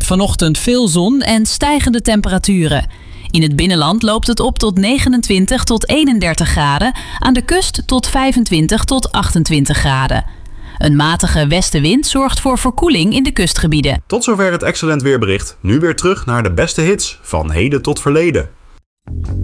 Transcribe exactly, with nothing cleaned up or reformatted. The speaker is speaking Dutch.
Vanochtend veel zon en stijgende temperaturen. In het binnenland loopt het op tot negenentwintig tot eenendertig graden. Aan de kust tot vijfentwintig tot achtentwintig graden. Een matige westenwind zorgt voor verkoeling in de kustgebieden. Tot zover het Excellent Weerbericht. Nu weer terug naar de beste hits van heden tot verleden.